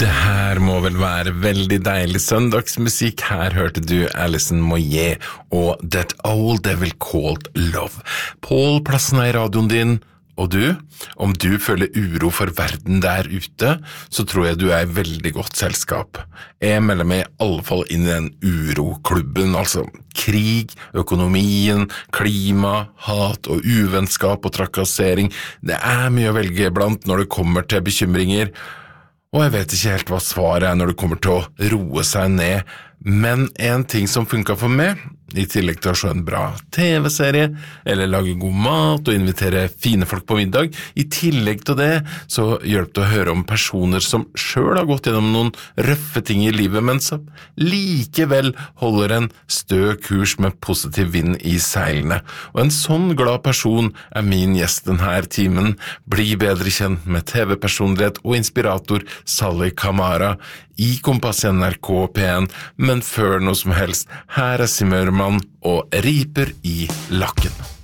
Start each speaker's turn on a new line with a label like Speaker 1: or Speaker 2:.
Speaker 1: Det her må vel være veldig deilig søndagsmusikk. Her hørte du Alison Moyet og That Old Devil Called Love. Pål Plassen I radioen din, og du? Om du føler uro for verden der ute, så tror jeg du I veldig godt selskap. Jeg melder meg I alle fall inn I den uroklubben, altså krig, økonomien, klima, hat og uvennskap og trakassering. Det mye å velge blant når det kommer til bekymringer. Og jeg vet ikke helt hva svaret når det kommer til å roe seg ned, men en ting som funket for meg, I tillegg til å se en bra TV-serie, eller lage god mat og invitere fine folk på middag, I tillegg til det så hjelper det å høre om personer som selv har gått gjennom noen røffe ting I livet, men som likevel holder en stø kurs med positiv vind I seilene. Og en sånn glad person min gjest denne timen. Bli bedre kjent med TV-personlighet og inspirator Sally Kamara I Kompass NRK P1, men før noe som helst, her Simørmann og Riper I lakken.